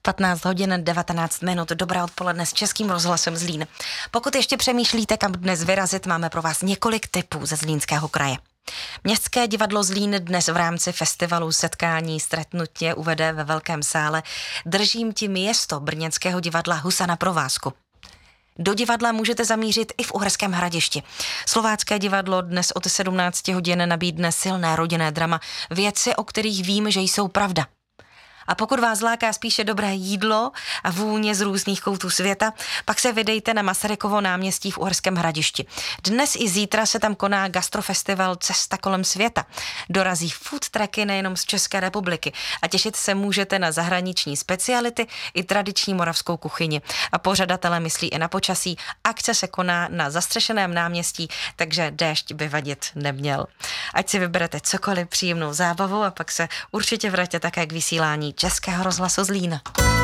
15 hodin 19 minut. Dobré odpoledne s Českým rozhlasem Zlín. Pokud ještě přemýšlíte, kam dnes vyrazit, máme pro vás několik tipů ze Zlínského kraje. Městské divadlo Zlín dnes v rámci festivalu Setkání stretnutě uvede ve velkém sále Držím ti město brněnského divadla Husa na provázku. Do divadla můžete zamířit i v Uherském Hradišti. Slovácké divadlo dnes od 17 hodin nabídne silné rodinné drama Věci, o kterých vím, že jsou pravda. A pokud vás láká spíše dobré jídlo a vůně z různých koutů světa, pak se vydejte na Masarykovo náměstí v Uherském Hradišti. Dnes i zítra se tam koná gastrofestival Cesta kolem světa. Dorazí food trucky nejenom z České republiky a těšit se můžete na zahraniční speciality i tradiční moravskou kuchyni. A pořadatelé myslí i na počasí. Akce se koná na zastřešeném náměstí, takže déšť by vadit neměl. Ať si vyberete cokoliv, příjemnou zábavu a pak se určitě vraťte také k vysílání Českého rozhlasu Zlín.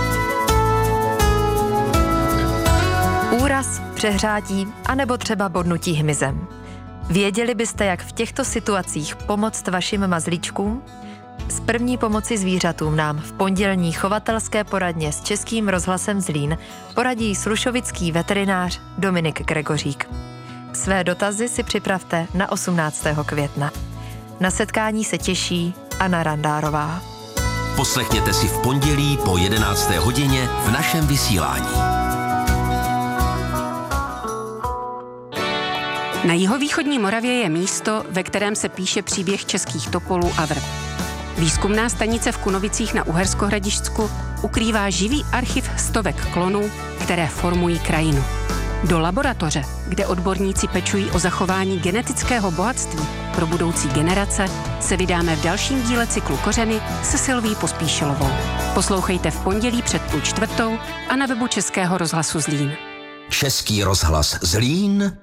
Úraz, přehřátí anebo třeba bodnutí hmyzem. Věděli byste, jak v těchto situacích pomoct vašim mazlíčkům? Z první pomoci zvířatům nám v pondělní chovatelské poradně s Českým rozhlasem Zlín poradí slušovický veterinář Dominik Gregořík. Své dotazy si připravte na 18. května. Na setkání se těší Anna Randárová. Poslechněte si v pondělí po 11. hodině v našem vysílání. Na jihovýchodní Moravě je místo, ve kterém se píše příběh českých topolů a vrb. Výzkumná stanice v Kunovicích na Uherskohradišťsku ukrývá živý archiv stovek klonů, které formují krajinu. Do laboratoře, kde odborníci pečují o zachování genetického bohatství pro budoucí generace, se vydáme v dalším díle cyklu Kořeny se Silví Pospíšilovou. Poslouchejte v pondělí před 3:30 a na webu Českého rozhlasu Zlín. Český rozhlas Zlín